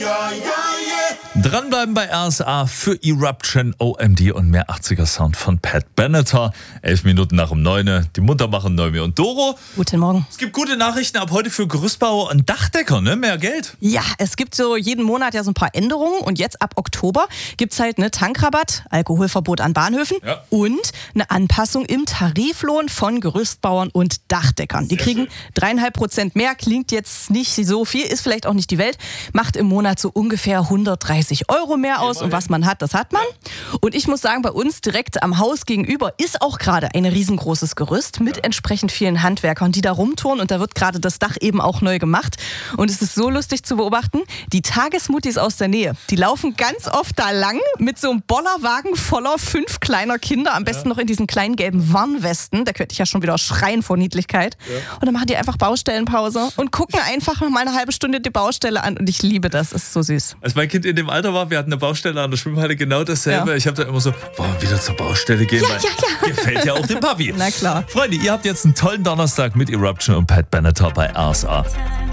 Dranbleiben bei RSA für Eruption, OMD und mehr 80er Sound von Pat Benatar. 11 Minuten nach um 9. Die Mutter machen Noemi und Doro. Guten Morgen. Es gibt gute Nachrichten ab heute für Gerüstbauer und Dachdecker, ne? Mehr Geld. Ja, es gibt so jeden Monat ja so ein paar Änderungen und jetzt ab Oktober gibt's halt eine Tankrabatt, Alkoholverbot an Bahnhöfen und eine Anpassung im Tariflohn von Gerüstbauern und Dachdeckern. Die kriegen 3,5% mehr, klingt jetzt nicht so viel, ist vielleicht auch nicht die Welt, macht im Monat so ungefähr 130 € mehr aus und was man hat, das hat man. Und ich muss sagen, bei uns direkt am Haus gegenüber ist auch gerade ein riesengroßes Gerüst mit entsprechend vielen Handwerkern, die da rumtouren und da wird gerade das Dach eben auch neu gemacht. Und es ist so lustig zu beobachten, die Tagesmuttis aus der Nähe, die laufen ganz oft da lang mit so einem Bollerwagen voller 5 kleiner Kinder, am besten noch in diesen kleinen gelben Warnwesten, da könnte ich ja schon wieder schreien vor Niedlichkeit. Und dann machen die einfach Baustellenpause und gucken einfach noch mal eine halbe Stunde die Baustelle an und ich liebe das, ist so süß. Als mein Kind in dem Alter war, wir hatten eine Baustelle an der Schwimmhalle, genau dasselbe. Ich habe da immer so, wollen wir wieder zur Baustelle gehen? Weil gefällt ja auch dem Papi. Na klar. Freunde, ihr habt jetzt einen tollen Donnerstag mit Eruption und Pat Benatar bei RSA.